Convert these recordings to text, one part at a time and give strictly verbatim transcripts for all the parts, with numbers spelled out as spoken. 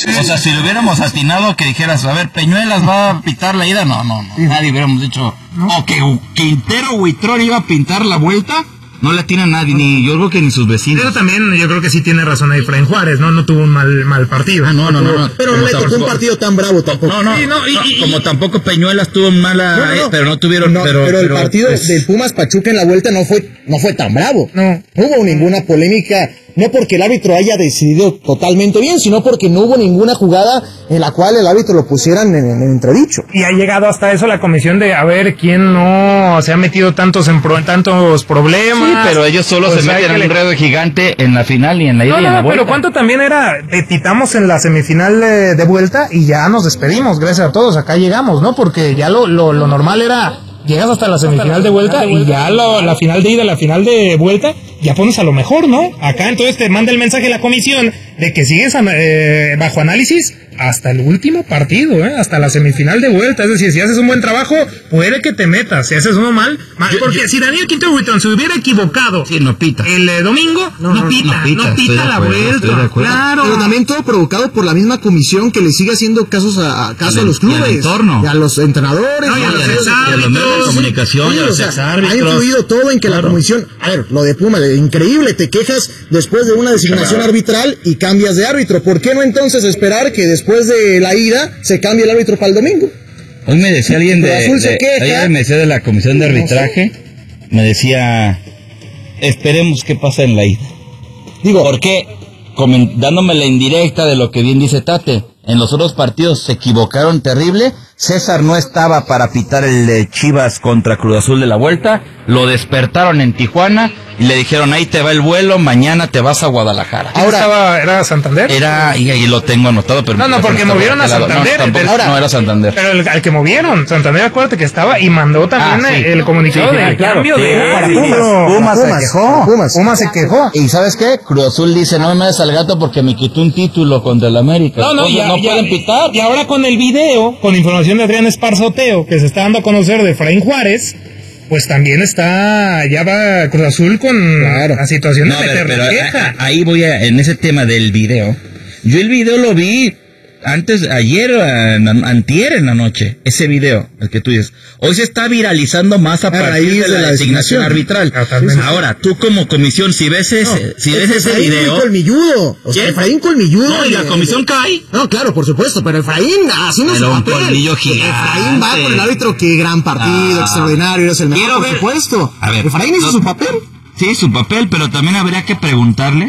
O sea, si lo hubiéramos atinado que dijeras, a ver, Peñuelas va a pitar la ida, no, no, no. Nadie hubiéramos dicho, no, o que Quintero Huitrón iba a pintar la vuelta. No le atina a nadie, ni yo creo que ni sus vecinos. Pero también yo creo que sí tiene razón ahí Efraín Juárez, ¿no? No tuvo un mal, mal partido. Ah, no, no, no, no. Pero no le tocó un partido tan bravo tampoco. No, no, sí, no, y, no y, como tampoco Peñuelas tuvo mala, no, no, no. pero no tuvieron, no, pero, pero el pero, partido pues, del Pumas Pachuca en la vuelta no fue, no fue tan bravo. No. No hubo ninguna polémica, no porque el árbitro haya decidido totalmente bien, sino porque no hubo ninguna jugada en la cual el árbitro lo pusieran en, en entredicho. Y ha llegado hasta eso la comisión de a ver quién no se ha metido tantos en pro, tantos problemas. Sí, pero ellos solo pues se meten en un le... enredo gigante en la final y en la ida no, y en no, la vuelta. pero ¿cuánto también era? Petitamos en la semifinal de, de vuelta y ya nos despedimos, gracias a todos, acá llegamos, ¿no? Porque ya lo, lo, lo normal era, llegas hasta la semifinal de vuelta y ya lo, la final de ida, la final de vuelta, ya pones a lo mejor, ¿no? Acá entonces te manda el mensaje la comisión de que sigues eh, bajo análisis hasta el último partido, ¿eh? Hasta la semifinal de vuelta. Es decir, si haces un buen trabajo, puede que te metas. Si haces uno mal, mal yo, porque yo, si Daniel Quintero Huitrón se hubiera equivocado sí, no pita. el eh, domingo, no, no, pita, no pita, no pita la acuerdo, vuelta. Claro. Pero también todo provocado por la misma comisión que le sigue haciendo casos a, a caso a los clubes. Y al entorno. Y a los entrenadores. No, y a los exárbitros. Y a los medios de comunicación, sí, y a los o sea, exárbitros. ha influido todo en que claro. la comisión, a ver, lo de Puma, increíble, te quejas después de una designación claro. arbitral y cambias de árbitro. ¿Por qué no entonces esperar que después de la ida se cambie el árbitro para el domingo? Hoy me decía alguien de, Azul de, se queja, ayer me decía de la comisión de arbitraje, no sé. Me decía, esperemos qué pasa en la ida. Digo, ¿por qué? Coment- dándome la indirecta de lo que bien dice Tate. En los otros partidos se equivocaron terrible. César no estaba para pitar el de Chivas contra Cruz Azul de la vuelta. Lo despertaron en Tijuana y le dijeron, ahí te va el vuelo, mañana te vas a Guadalajara. Ahora estaba, ¿era Santander? Era, y ahí lo tengo anotado, pero... No, no, porque no movieron a Santander. No, tampoco, ahora, no era Santander. Pero el, al que movieron, Santander, acuérdate que estaba y mandó también ah, sí. el comunicado sí, de claro, cambio sí, de... Para Pumas, Pumas, Pumas se quejó. Pumas, Pumas se quejó. ¿Y sabes qué? Cruz Azul dice, no me des al gato porque me quitó un título contra el América. No, no, ya, no ya, pueden pitar. Y ahora con el video, con información de Adrián Esparzoteo, que se está dando a conocer de Efraín Juárez, pues también está, ya va Cruz Azul con claro. la situación no, de meter la queja. A, a, ahí voy a, en ese tema del video. Yo el video lo vi antes, ayer, antier en la noche, ese video, el que tú dices. Hoy se está viralizando más a, a partir de la, de la designación arbitral. Totalmente. Ahora, tú como comisión, si ves ese, no, si ves ese Efraín video... Colmilludo. O sea, Efraín Colmilludo. No, y la comisión de, cae. No, claro, por supuesto, pero Efraín haciendo su papel. Un colmillo gigante. Efraín va con el árbitro, qué gran partido, ah, extraordinario, eres el mejor, por ver, supuesto. A ver, Efraín hizo no, su papel. Sí, su papel, pero también habría que preguntarle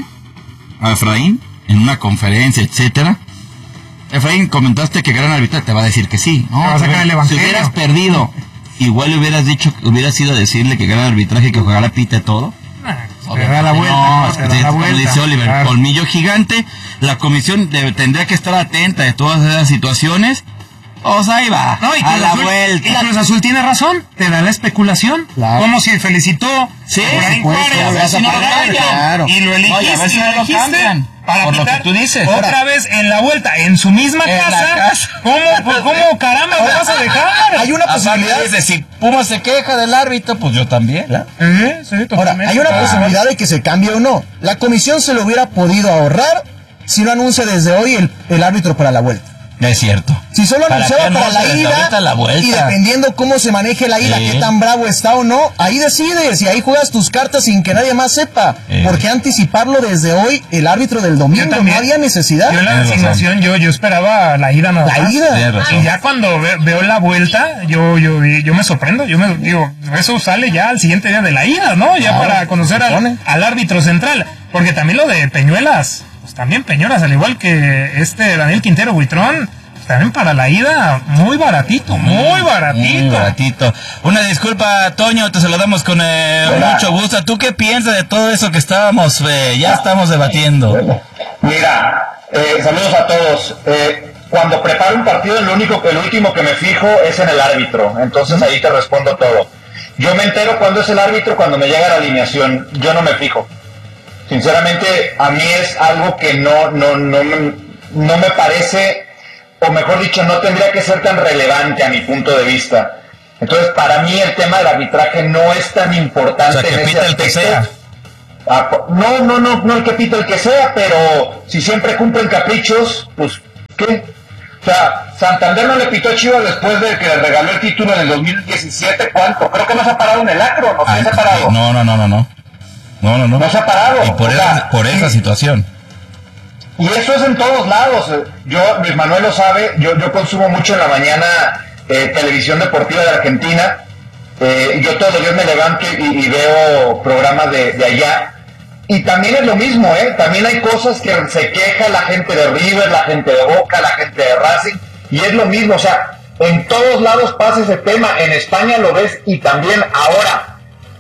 a Efraín, en una conferencia, etcétera. Efraín, comentaste que gran arbitraje, te va a decir que sí. No, a sacar el evangelio. Si hubieras perdido, igual le hubieras dicho, hubieras ido a decirle que gran arbitraje, que ojalá pite todo. Ah, te da la vuelta. No, te da la vuelta. Como dice Oliver, claro. Colmillo gigante. La comisión debe, tendría que estar atenta de todas esas situaciones. O sea, ahí va, no, y a la Azul, vuelta. Y Cruz Azul tiene razón, te da la especulación. Claro. Como si felicitó sí, a Juárez, si no claro. y lo elegiste, Oye, a ver si y lo elegiste para por pitar lo que tú dices. Otra Ahora, vez en la vuelta, en su misma en casa. casa. ¿Cómo, cómo caramba lo vas a dejar? Hay una posibilidad. Es decir, Pumas se queja del árbitro, pues yo también. ¿La? ¿Eh? Sí, Ahora, hay una ah. posibilidad de que se cambie o no. La comisión se lo hubiera podido ahorrar si no anuncia desde hoy el, el árbitro para la vuelta. Es cierto. Si solo anunciaba para, para la ida la y dependiendo cómo se maneje la ida, eh. qué tan bravo está o no, ahí decides y ahí juegas tus cartas sin que nadie más sepa. Eh. ¿Por qué anticiparlo desde hoy el árbitro del domingo? No había necesidad. Yo en la designación yo, yo esperaba la ida nada más. La ida. Y ya cuando ve, veo la vuelta, yo, yo, yo me sorprendo. Yo me digo, eso sale ya al siguiente día de la ida, ¿no? Ya claro, para conocer al, al árbitro central. Porque también lo de Peñuelas, pues también Peñuelas, al igual que este Daniel Quintero Huitrón, también para la ida, muy baratito, muy baratito. Muy baratito. Una disculpa, Toño, te saludamos con eh, mucho gusto. ¿Tú qué piensas de todo eso que estábamos, eh, ya estamos debatiendo? Mira, eh, saludos a todos. Eh, cuando preparo un partido, lo único que, lo último que me fijo es en el árbitro. Entonces ahí te respondo todo. Yo me entero cuando es el árbitro, cuando me llega la alineación. Yo no me fijo. Sinceramente, a mí es algo que no, no, no, no me parece... o mejor dicho, no tendría que ser tan relevante a mi punto de vista. Entonces, para mí el tema del arbitraje no es tan importante. O sea, que en pita ese el que aspecto. sea. Ah, no, no, no, no el que pita el que sea, pero si siempre cumplen caprichos, pues ¿Qué? O sea, Santander no le pitó a Chivas después de que le regaló el título en el dos mil diecisiete, ¿cuánto? Creo que no se ha parado en el acro, no Ay, se ha parado. No, no, no, no, no. No, no, no. No se ha parado. Y por, o esa, sea, por esa sí. situación. Y eso es en todos lados. Yo, Luis Manuel lo sabe, yo, yo consumo mucho en la mañana eh, televisión deportiva de Argentina. Eh, yo todos los días me levanto y, y veo programas de, de allá. Y también es lo mismo, ¿eh? También hay cosas que se queja la gente de River, la gente de Boca, la gente de Racing. Y es lo mismo, o sea, en todos lados pasa ese tema. En España lo ves y también ahora.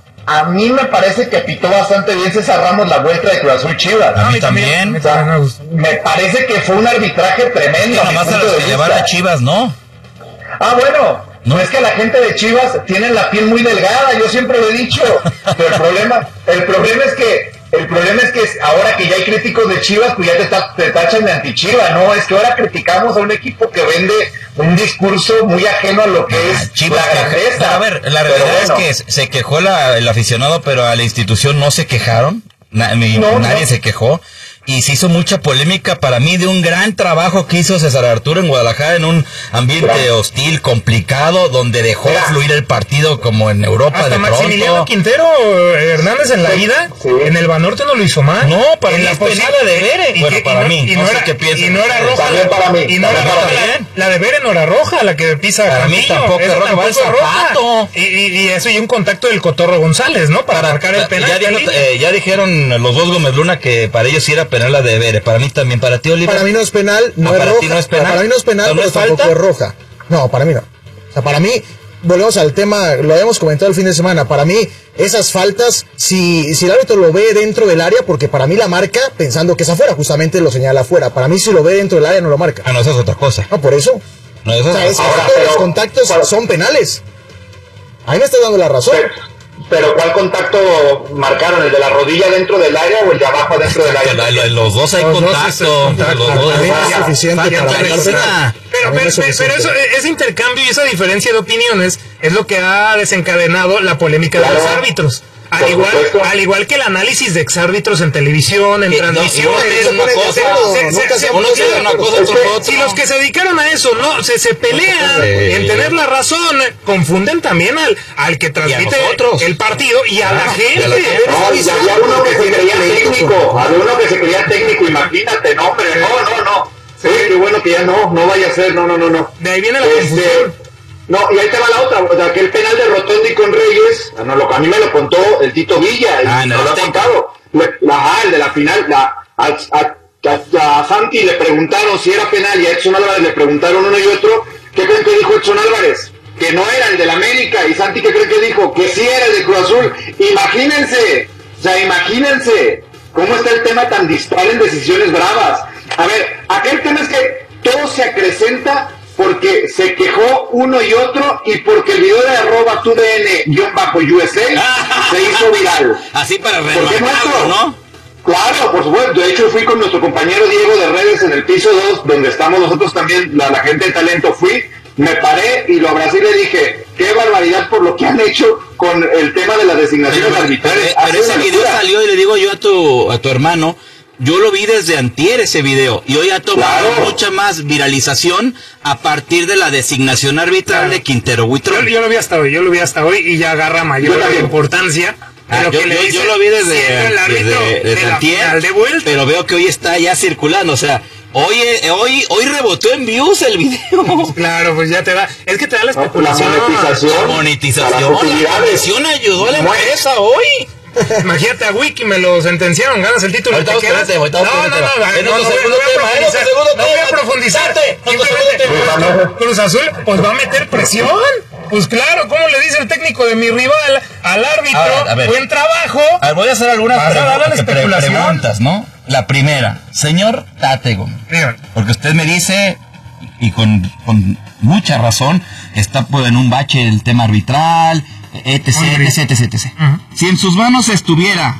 A mí me parece que pitó bastante bien César Ramos la vuelta de Cruz Azul Chivas. A mí también. A mí también me gustó. Me parece que fue un arbitraje tremendo. Nada más a los que le van a Chivas, ¿no? Ah, bueno, No. no es que la gente de Chivas tiene la piel muy delgada, yo siempre lo he dicho. Pero el problema, el problema es que, el problema es que ahora que ya hay críticos de Chivas, pues ya te, ta- te tachan de anti-Chiva, ¿no? Es que ahora criticamos a un equipo que vende un discurso muy ajeno a lo que Ah, es Chivas, la grandeza. pero a ver, la Pero realidad bueno, es que se quejó la, el aficionado, pero a la institución no se quejaron. Na- ni- No, nadie no. se quejó. Y se hizo mucha polémica para mí de un gran trabajo que hizo César Arturo en Guadalajara en un ambiente Claro. hostil, complicado, donde dejó Claro. fluir el partido como en Europa Hasta de Maximiliano pronto. Quintero eh, Hernández en la Sí, ida, sí. en el Banorte no lo hizo mal. No, para en mí la es penal posición- la de Bere. y Bueno, que- para y no- mí, y no no sé era- qué piensan y no era ustedes. roja. También para mí, Y no era también roja. para La, mí. la de Bere no era roja, la que pisa Para mí Campillo, tampoco esa es roja, va el tampoco es roja. zapato. Y, y, y eso y un contacto del Cotorro González, ¿no? Para marcar el penal. Ya, dijo- en línea. eh, ya dijeron los dos Gómez Luna que para ellos sí era penal la de Bere. Para mí también. Para ti, Oliver. Para mí no es penal, no Ah, es para roja. ti no es penal. Para mí no es penal, ¿No pero es tampoco falta? es roja. No, para mí no. O sea, para mí, volvemos al tema, lo habíamos comentado el fin de semana, para mí esas faltas, si, si el árbitro lo ve dentro del área, porque para mí la marca, pensando que es afuera, justamente lo señala afuera. Para mí si lo ve dentro del área no lo marca. Ah, no, esa es otra cosa. No, por eso. No, esa O sea, es es otra que cosa. Ahora, todos los pero- contactos pero- son penales. Ahí me está dando la razón. Pero, pero ¿cuál contacto marcaron? ¿El de la rodilla dentro del área o el de abajo dentro del área? La- la- Los dos hay Los dos contacto. es contacto. Los dos. A mí no es falla, suficiente falla, para falla, marcar falla. penal. Pero, A mí no pero, es pero suficiente. eso, ese intercambio y esa diferencia de opiniones es lo que ha desencadenado la polémica de Claro. los árbitros. Al Por igual, supuesto. al igual que el análisis de exárbitros en televisión, en Sí, no, transmisiones. y uno se pone de acuerdo, nunca se Uno pone dice de una acuerdo. cosa, Es otro que otra. Si los que se dedicaron a eso no se, se pelean Sí. en tener la razón, confunden también al, al que transmite nosotros. el partido y a la Ah, gente. y a la gente. No, y había uno que se creía técnico, había uno que se creía técnico, imagínate, no, hombre, no, no, no. Sí, qué bueno que ya no, no vaya a ser, no, no, no, no. De ahí viene la Este, confusión. no, y ahí te va la otra, o sea, que el penal de Rotondi con Reyes, no, lo, a mí me lo contó el Tito Villa, y Ah, en el no lo ha Azteca. contado. Le- La, ah, el de la final, la, a, a, a, a Santi le preguntaron si era penal y a Edson Álvarez le preguntaron uno y otro. ¿Qué creen que dijo Edson Álvarez? Que no era el del América. Y Santi, ¿qué creen que dijo? Que sí era el de Cruz Azul. Imagínense, o sea, imagínense cómo está el tema tan dispar en decisiones bravas. A ver, acá el tema es que todo se acrecenta porque se quejó uno y otro y porque el video de arroba tu D N-U S A se hizo viral. Así para ¿Por qué remarcarlo, nuestro? ¿no? Claro, por supuesto. De hecho, fui con nuestro compañero Diego de redes en el piso dos, donde estamos nosotros también, la, la gente de talento. Fui, me paré y lo abracé y le dije, qué barbaridad por lo que han hecho con el tema de las designaciones Pero, arbitrales. pero- Ha pero sido ese una video locura. salió y le digo yo a tu, a tu hermano, yo lo vi desde antier ese video y hoy ha tomado Claro. mucha más viralización a partir de la designación arbitral Claro. de Quintero Yo, Huitrón. yo lo vi hasta hoy, yo lo vi hasta hoy y ya agarra Yo mayor también. importancia. de Ah, lo yo, que le yo- dice yo lo vi desde, siendo el árbitro desde, desde de la antier, final de vuelta. pero veo que hoy está ya circulando, o sea, hoy, eh, hoy, hoy rebotó en views el video. Claro, pues ya te da, es que te da la No, pues la especulación. monetización. La Para monetización, la posibilidades. comisión ayudó a la Bueno. empresa hoy. Imagínate a Wiki, me lo sentenciaron, ganas el título. Ahorita ¿te vamos, quedas? espérate, ahorita vamos no, con no, el no, tema. no, En no, otro no voy- segundo no voy a tema, en otro profundizar, segundo no voy a tema. profundizar. Salte, en otro Simplemente, segundo tema. Cruz Azul, pues va a meter presión. Pues claro, ¿cómo le dice el técnico de mi rival al árbitro? A ver, a ver. Buen trabajo. A ver, voy a hacer algunas Vas a dar la preguntas, pre- especulación. preguntas, ¿no? La primera, señor Tate Gómez, Dígame. porque usted me dice, y con, con mucha razón, está pues, en un bache el tema arbitral, etc, Muy bien. etc, etc, etc. Ujú. Si en sus manos estuviera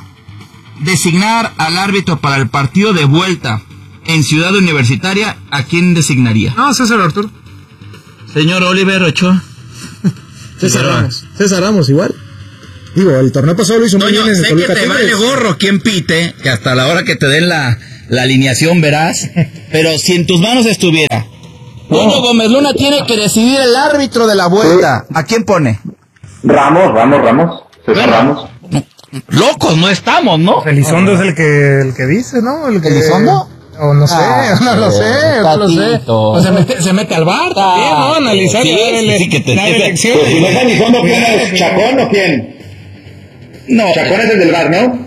designar al árbitro para el partido de vuelta en Ciudad Universitaria, ¿a quién designaría? No, César Arturo. Señor Oliver Ochoa. César Figueroa. Ramos. César Ramos igual. Digo, el torneo pasado lo hizo muy Toño, bien en sé el que Toluca te vale Tigres. gorro quien pite, que hasta la hora que te den la, la alineación verás, pero si en tus manos estuviera, Toño Gómez Luna tiene que decidir el árbitro de la vuelta, ¿a quién pone? Ramos, Ramos, Ramos. César Bueno, Ramos. locos no estamos, ¿no? Elizondo es el que el que dice, ¿no? El que, ¿Elizondo? O no sé, Ah, no lo sé, no lo sé. Tatito. O se mete, se mete al bar también, ¿no? Analizar Sí, la, sí, sí, que te- la elección. Pues si no es Elizondo, ¿quién es? ¿Chacón o quién? No, Chacón es el del bar, ¿no?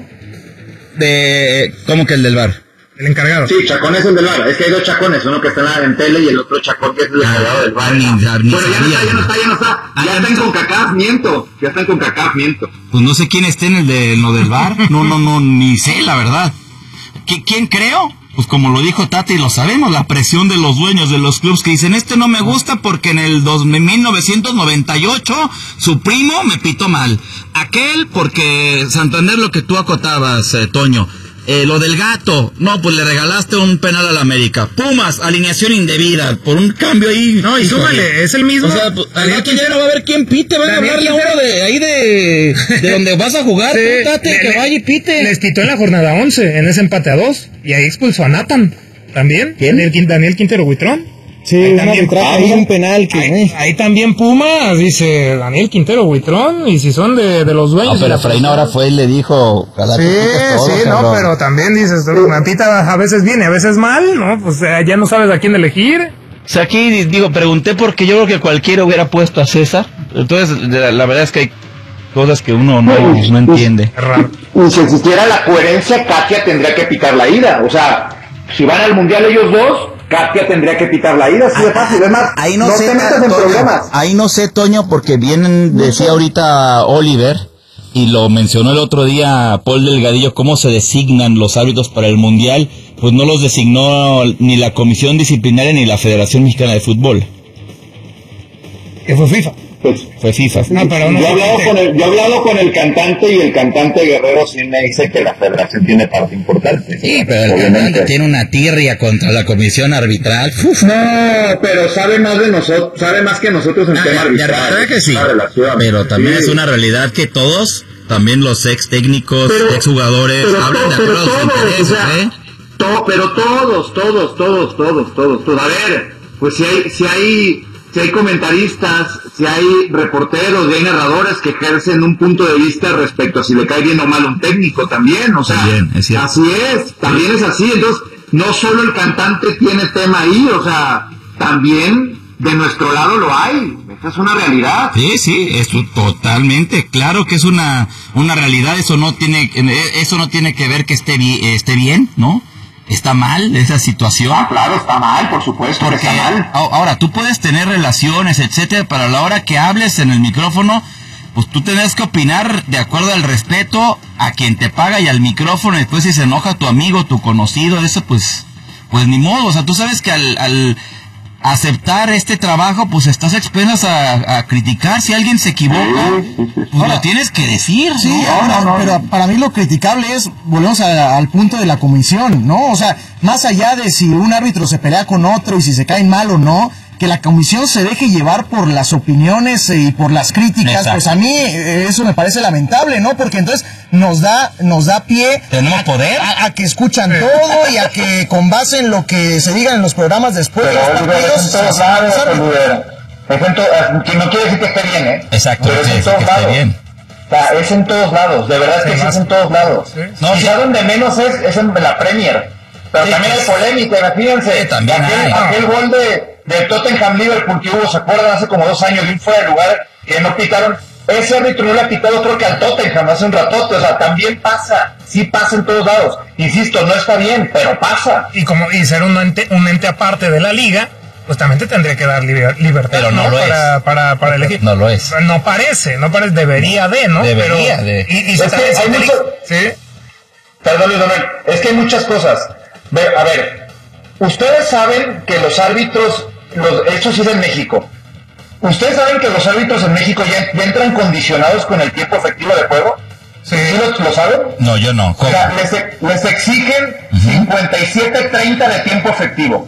de... ¿Cómo que el del bar? El encargado. Sí, Chacón es el del bar. Es que hay dos Chacones, uno que está en la en tele y el otro Chacón que es el encargado del bar. ni- ni Bueno, ya no sabía. está, ya no está, ya no está. Ya está en CONCACAF, miento. Ya está en CONCACAF, miento. Pues no sé quién esté en el de lo del bar. No, no, no, ni sé, la verdad. ¿Qui- ¿Quién creo? Pues como lo dijo Tati, lo sabemos, la presión de los dueños de los clubes que dicen, este no me gusta porque en el dos, mil novecientos noventa y ocho su primo me pitó mal. Aquel porque Santander, lo que tú acotabas, eh, Toño. Eh, lo del gato, no, pues le regalaste un penal al América. Pumas, alineación indebida, por un cambio ahí. No, y híjole. súmale, es el mismo. O sea, pues, al rato ya no va a haber quién pite, van a Daniel hablarle a uno Quintero. de ahí de, de donde vas a jugar, Sí, tú, Tate, le- que le- vaya y pite. Les quitó en la jornada once, en ese empate a dos, y ahí expulsó a Nathan. ¿También? ¿Quién? Daniel, Quin- Daniel Quintero Huitrón. Sí, Ahí un también- arbitraje, ah, ahí un penal que... Ahí, eh. ahí también Pumas, dice Daniel Quintero Huitrón, y si son de, de los dueños. No, pero de la Efraín ahora fue y le dijo, ojalá Sí, que pites todo, sí, no, cabrón. pero también dices, me pita a veces bien y a veces mal, ¿no? Pues eh, ya no sabes a quién elegir. O sea, aquí, digo, pregunté porque yo creo que cualquiera hubiera puesto a César. Entonces, la, la verdad es que hay cosas que uno no, no entiende. Es raro. Y si existiera la coherencia, Katia tendría que pitar la ida. O sea, si van al mundial ellos dos, Katia tendría que pitar la ida, así de fácil. Es más, Ahí no, no sé, te metas en Toño, problemas. ahí no sé, Toño, porque bien decía ahorita Oliver, y lo mencionó el otro día Paul Delgadillo, cómo se designan los árbitros para el Mundial, pues no los designó ni la Comisión Disciplinaria ni la Federación Mexicana de Fútbol. Que fue FIFA. Pues, Fue FIFA. No, pero no yo, he sé hablado qué- con el, yo he hablado con el cantante y el cantante Guerrero sí me dice que la federación tiene parte importante. Sí, pero el Obviamente. cantante tiene una tirria contra la comisión arbitral. Uf. No, pero sabe más de nosotros, sabe más que nosotros en Ah, tema de arbitral. verdad que sí, la relación. pero también Sí. es una realidad que todos, también los ex técnicos, Pero- ex jugadores, pero hablan to- de pero acuerdo a sus todos, intereses, o sea, ¿eh? to- pero todos, todos, todos, todos, todos, todos. A ver, pues si hay, si hay, si hay comentaristas, si hay reporteros, si hay narradores que ejercen un punto de vista respecto a si le cae bien o mal un técnico también, o sea, También, es cierto. así es, también es así. Entonces, no solo el cantante tiene tema ahí, o sea, también de nuestro lado lo hay. Esta es una realidad. Sí, sí, eso totalmente, claro que es una una realidad, eso no tiene eso no tiene que ver que esté bien, esté bien, ¿no? Está mal esa situación. Ah, claro, está mal, por supuesto, Porque está mal. a- ahora tú puedes tener relaciones, etcétera, pero a la hora que hables en el micrófono, pues tú tendrás que opinar de acuerdo al respeto a quien te paga y al micrófono. Y después si se enoja tu amigo, tu conocido, eso pues pues ni modo. O sea, tú sabes que al, al aceptar este trabajo, pues estás expensas a, a criticar. Si alguien se equivoca, pues lo tienes que decir. Sí, ¿no? ahora, pero para mí lo criticable es, volvemos a- al punto de la comisión, ¿no? O sea, más allá de si un árbitro se pelea con otro y si se caen mal o no, que la comisión se deje llevar por las opiniones eh, y por las críticas, Exacto. pues a mí eh, eso me parece lamentable, ¿no? Porque entonces nos da nos da pie Tenemos poder. a, a que escuchan todo y a que con base en lo que se diga en los programas después de Pero los Oliver, es en todos lados, partidos, Oliver. Es en to- que no quiere decir que esté bien, ¿eh? Exacto, Pero no es quiere en decir todos que esté lados. bien. O sea, es en todos lados, de verdad es que sí, es en todos lados. No, Quizá donde menos es, es en la Premier. Pero Sí, también hay polémica, imagínense. Sí, también aquel, hay. aquel gol de, de Tottenham Liverpool que hubo, ¿se acuerdan? Hace como dos años, de un fuera de lugar que no pitaron. Ese árbitro no le ha pitado, creo que al Tottenham hace un ratote. O sea, también pasa, sí pasa en todos lados. Insisto, no está bien, pero pasa. Y como y ser un ente, un ente aparte de la liga, pues también te tendría que dar liber- libertad, Pero no lo para, es. para, para elegir. No lo es. No parece, no parece, debería de, ¿no? Debería Pero, de. Y, y Es si que también hay se te- mucho- ¿sí? Perdón, Luis Manuel, es que hay muchas cosas. Ve, a ver, ustedes saben que los árbitros, los, esto sí es en México, ustedes saben que los árbitros en México ya, ya entran condicionados con el tiempo efectivo de juego. Sí. ¿Sí lo, lo saben? No, yo no. O ¿Cómo? sea, les, les exigen cincuenta y siete treinta de tiempo efectivo.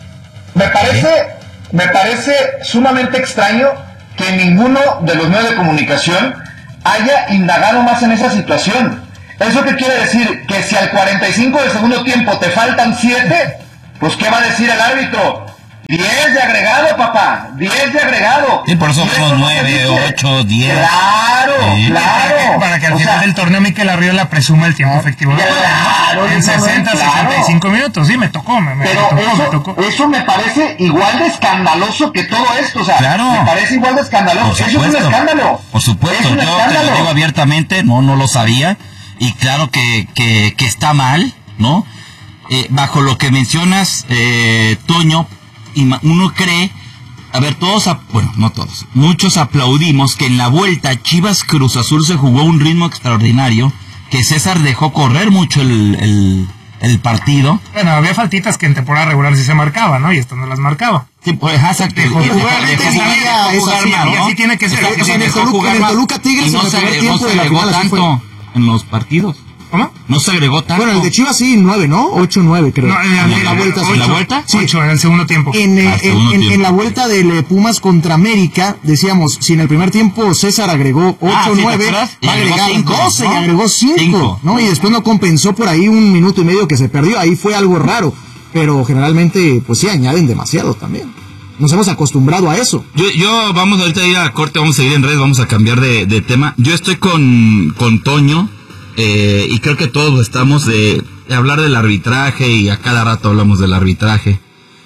Me parece, me parece sumamente extraño que ninguno de los medios de comunicación haya indagado más en esa situación. ¿Eso qué quiere decir? Que si al cuarenta y cinco del segundo tiempo te faltan siete, pues ¿qué va a decir el árbitro? diez de agregado, papá, diez de agregado. Sí, por eso fuimos nueve, ocho, diez. Claro, sí. claro. Para que al o final sea, del torneo Mikel Arriola presuma el tiempo efectivo. Claro, en sesenta, claro. sesenta y cinco minutos, sí, me tocó, me, me Pero tocó, eso, me tocó. eso me parece igual de escandaloso que todo esto, o sea, claro. me parece igual de escandaloso. Por Eso supuesto. es un escándalo. Por supuesto, es un yo escándalo. te lo digo abiertamente, no, no lo sabía, y claro que, que, que está mal, ¿no? Eh, bajo lo que mencionas, eh, Toño, uno cree, a ver, todos, bueno, no todos, muchos aplaudimos que en la vuelta Chivas Cruz Azul se jugó a un ritmo extraordinario, que César dejó correr mucho el, el, el partido. Bueno, había faltitas que en temporada regular sí se marcaba, ¿no? Y esto no las marcaba. Sí, pues, exacto. Dejó Y- jugar, dejó- es dejó la vida, jugar, es así, Mar, y ¿no? así tiene que ser. Exacto, O sea, sí, en el dejó Toluca- jugar en el Mar, Toluca Tigres y no en el se primer agregó, tiempo no se de la agregó final así tanto en los partidos. ¿Cómo? No se agregó tanto. Bueno, el de Chivas sí, nueve, ¿no? ocho, nueve, creo. No, en la, ¿En la vuelta, ¿En la vuelta? Sí, ocho en el segundo tiempo. En, eh, Ah, en, segundo en- tiempo. en la vuelta del eh, Pumas contra América, decíamos, si en el primer tiempo César agregó ocho, Ah, sí, ¿te nueve, acuerdas? Y va a agregó agregar cinco, doce ¿no? y agregó cinco, Cinco. ¿no? Y después no compensó por ahí un minuto y medio que se perdió, ahí fue algo raro, pero generalmente, pues sí, añaden demasiado también. Nos hemos acostumbrado a eso. Yo, yo, vamos ahorita a ir a corte, vamos a seguir en redes, vamos a cambiar de, de tema. Yo estoy con, con Toño, eh, y creo que todos estamos de, de hablar del arbitraje, y a cada rato hablamos del arbitraje.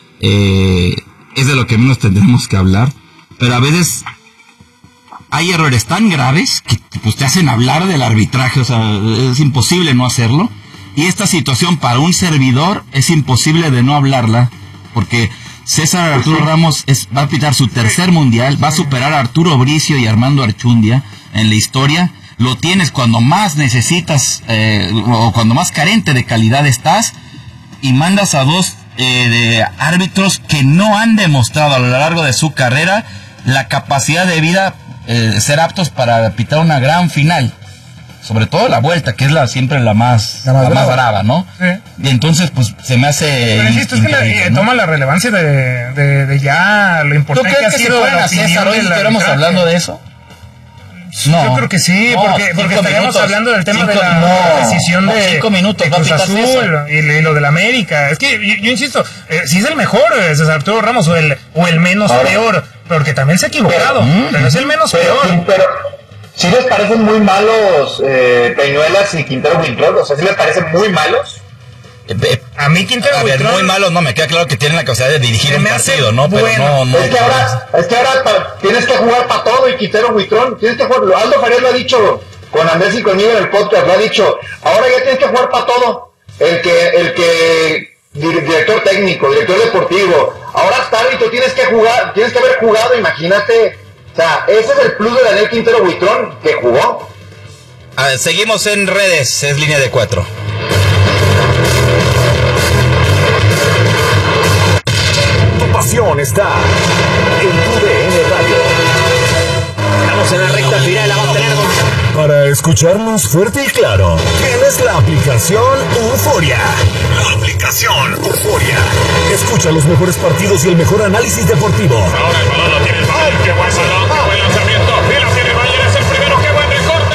Eh, es de lo que menos tendremos que hablar, pero a veces hay errores tan graves que pues, te hacen hablar del arbitraje, o sea, es imposible no hacerlo. Y esta situación para un servidor es imposible de no hablarla, porque César Arturo Ramos es, va a pitar su tercer mundial, va a superar a Arturo Bricio y Armando Archundia en la historia. Lo tienes cuando más necesitas, eh, o cuando más carente de calidad estás, y mandas a dos eh, de árbitros que no han demostrado a lo largo de su carrera la capacidad de vida, eh, ser aptos para pitar una gran final. Sobre todo la vuelta, que es la siempre la más, La más la más brava. brava, ¿no? Sí. Y entonces, pues, se me hace Pero insisto, es que la- increíble, eh, ¿no? toma la relevancia de, de, de ya lo ¿Tú importante que crees ha que se sido pueden la hacer opinión César hoy si del estuviéramos arbitraje. hablando de eso? Yo creo que sí, No, porque, cinco porque estaríamos minutos. hablando del tema Cinco- de la no, decisión no, de, cinco minutos, de va a Cruz pitar Azul César. y, y lo del América. Es que yo, yo insisto, eh, si es el mejor eh, César Arturo Ramos o el, o el menos Ahora. peor, porque también se ha equivocado, Pero, pero es el menos Pero, peor. pero ¿sí les parecen muy malos eh, Peñuelas y Quintero Huitrón? O sea, ¿sí les parecen muy malos? A mí Quintero A ver, Huitrón- muy malos, no, me queda claro que tienen la capacidad de dirigir Se un me hace partido, ¿no? Pero bueno. no, no. Es que ahora, es que ahora pa- tienes que jugar para todo y Quintero Huitrón, tienes que jugar, Aldo Farías lo ha dicho con Andrés y conmigo en el podcast, lo ha dicho, ahora ya tienes que jugar para todo, el que, el que, dir- director técnico, director deportivo, ahora hasta árbitro tienes que jugar, tienes que haber jugado, imagínate, o sea, ese es el plus de Daniel Quintero Huitrón, que jugó. A ver, seguimos en redes, es línea de cuatro. Tu pasión está en tu D N Radio. Estamos en la recta final, la va a tener Para escucharnos fuerte y claro, tienes la aplicación Euforia. La aplicación Euforia. Escucha los mejores partidos y el mejor análisis deportivo. Ahora el balón lo tiene el Bayern. Qué buen balón, qué buen lanzamiento. Y lo tiene el Bayern, es el primero. Qué buen recorte.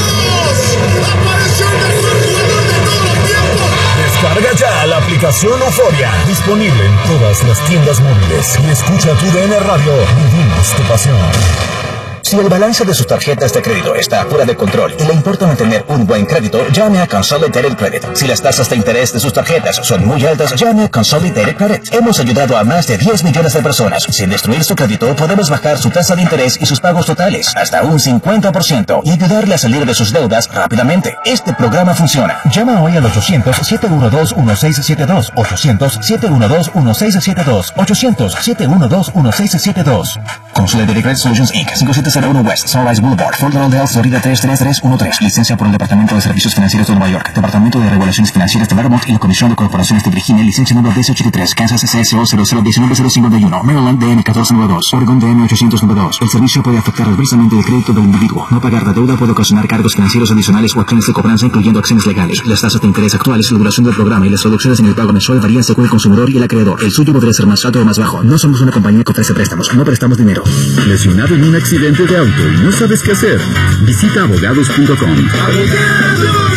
Descarga ya la aplicación Euforia. Disponible en todas las tiendas móviles. Y escucha tu D N Radio. Vivimos tu pasión. Si el balance de sus tarjetas de crédito está fuera de control y le importa mantener un buen crédito, llame a Consolidated Credit. Si las tasas de interés de sus tarjetas son muy altas, llame a Consolidated Credit. Hemos ayudado a más de diez millones de personas. Sin destruir su crédito, podemos bajar su tasa de interés y sus pagos totales hasta un cincuenta por ciento y ayudarle a salir de sus deudas rápidamente. Este programa funciona. Llama hoy al ochocientos, siete uno dos, uno seis siete dos, ochocientos, siete uno dos, uno seis siete dos, ochocientos, siete uno dos, uno seis siete dos. Consolidated Credit Solutions Incorporated. cinco siete cero uno West Sunrise Boulevard, Fort Lauderdale, Florida tres tres tres uno tres. Licencia por el Departamento de Servicios Financieros de Nueva York, Departamento de Regulaciones Financieras de Vermont y la Comisión de Corporaciones de Virginia. Licencia número diez ochenta y tres. Kansas C S O cero cero uno nueve cero cinco uno. Maryland D N catorce noventa y dos. Oregon D N ochocientos noventa y dos. El servicio puede afectar adversamente el crédito del individuo. No pagar la deuda puede ocasionar cargos financieros adicionales o acciones de cobranza, incluyendo acciones legales. Las tasas de interés actuales, la duración del programa y las reducciones en el pago mensual varían según el consumidor y el acreedor. El suyo podría ser más alto o más bajo. No somos una compañía que ofrece préstamos. No prestamos dinero. Lesionado en un accidente de auto y no sabes qué hacer. Visita abogados punto com.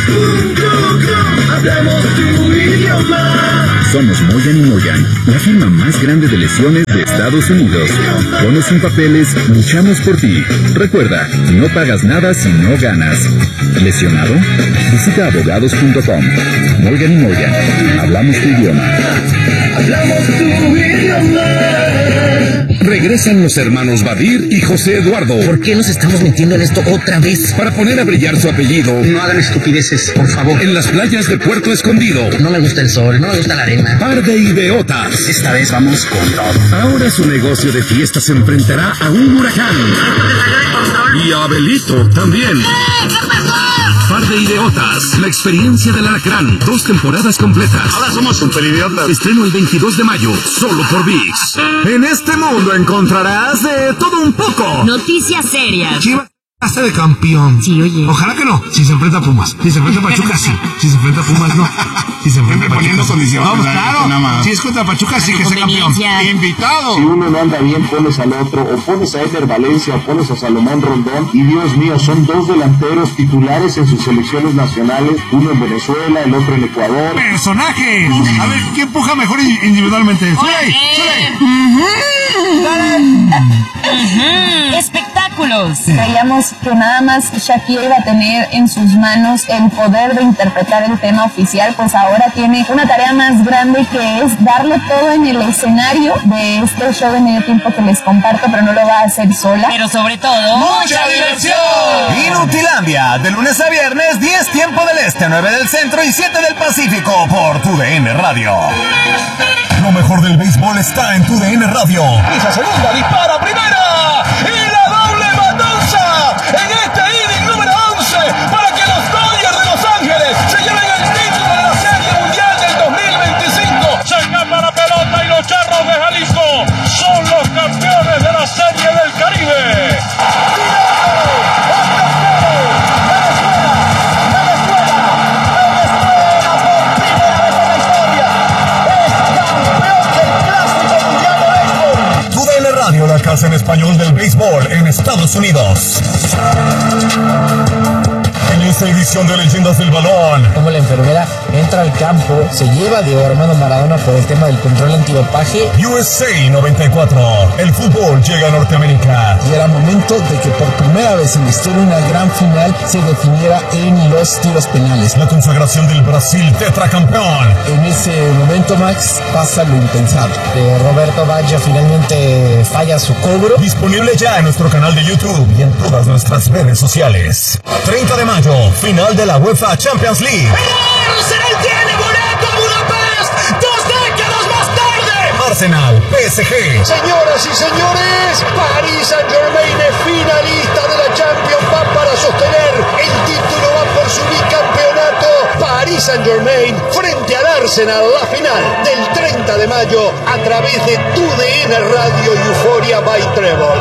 Somos Morgan y Morgan, la firma más grande de lesiones de Estados Unidos. Con o sin papeles, luchamos por ti. Recuerda, no pagas nada si no ganas. ¿Lesionado? Visita abogados punto com. Morgan y Morgan, hablamos tu idioma. Hablamos tu idioma. Regresan los hermanos Badir y José Eduardo. ¿Por qué nos estamos metiendo en esto otra vez? Para poner a brillar su apellido. No hagan estupideces, por favor. En las playas de Puerto Escondido. No me gusta el sol, no me gusta la arena. Par de idiotas. Esta vez vamos con todo. Ahora su negocio de fiestas se enfrentará a un huracán. Y a Abelito también. ¡Eh! ¿Qué pasó? Par de idiotas. La experiencia del alacrán. Dos temporadas completas. Ahora somos super idiotas. Estreno el veintidós de mayo. Solo por ViX. En este mundo encontrarás de todo un poco. Noticias serias. Chivas hace de campeón. Sí, oye. Ojalá que no. Si se enfrenta a Pumas. Si se enfrenta a Pachuca, sí. Si se enfrenta a Pumas, no. Si se enfrenta a Pachuca, poniendo sí. condiciones. No, pues, claro. Si es contra Pachuca, sí que sea campeón. Invitado. Si uno no anda bien, pones al otro, o pones a Eder Valencia, o pones a Salomón Rondón, y Dios mío, son dos delanteros titulares en sus selecciones nacionales, uno en Venezuela, el otro en Ecuador. ¡Personajes! A ver, ¿quién puja mejor individualmente? ¡Sule! ¡Sule! Espectáculos. Creíamos que nada más Shakira iba a tener en sus manos el poder de interpretar el tema oficial, pues ahora tiene una tarea más grande, que es darle todo en el escenario de este show de medio tiempo que les comparto, pero no lo va a hacer sola. Pero sobre todo, ¡mucha diversión! Inutilandia, de lunes a viernes, diez tiempo del este, nueve del centro y siete del Pacífico por Tu D N Radio. Lo mejor del béisbol está en Tu D N Radio. Esa segunda dispara primera y la doble matanza en este inning número once para que los Dodgers de Los Ángeles se lleven el título de la Serie Mundial del dos mil veinticinco. Se escapa la pelota y los Charros de Jalisco son los campeones de la Serie del Caribe. La casa en español del béisbol en Estados Unidos. En esta edición de Leyendas del Balón, como la enfermera entra al campo, se lleva a Diego Armando Maradona por el tema del control antidopaje. U S A noventa y cuatro, el fútbol llega a Norteamérica. Y era momento de que por primera vez en la historia una gran final se definiera en los tiros penales. La consagración del Brasil tetracampeón. En ese momento, Max, pasa lo impensable. Eh, Roberto Baggio finalmente falla su cobro. Disponible ya en nuestro canal de YouTube y en todas nuestras redes sociales. treinta de mayo, final de la UEFA Champions League. Arsenal tiene boleto a Budapest dos décadas más tarde. Arsenal, P S G. Señoras y señores, Paris Saint-Germain es finalista de la Champions, va para sostener el título, va por su bicampeonato. Paris Saint-Germain frente al Arsenal, la final del treinta de mayo a través de Tu D N Radio y Euphoria by Trevor.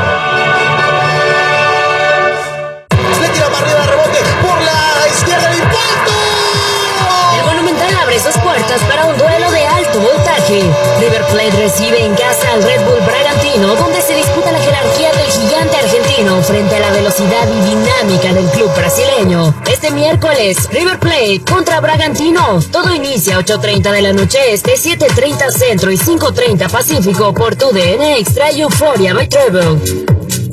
Le tira para arriba, rebote por la izquierda, el impacto. El Monumental abre sus puertas para un duelo de alto voltaje. River Plate recibe en casa al Red Bull Bragantino, donde se disputa la jerarquía del gigante argentino frente a la velocidad y dinámica del club brasileño. Este miércoles, River Plate contra Bragantino. Todo inicia a ocho treinta de la noche este, siete treinta centro y cinco treinta pacífico por Tu D N Extra y Euphoria by Trevor.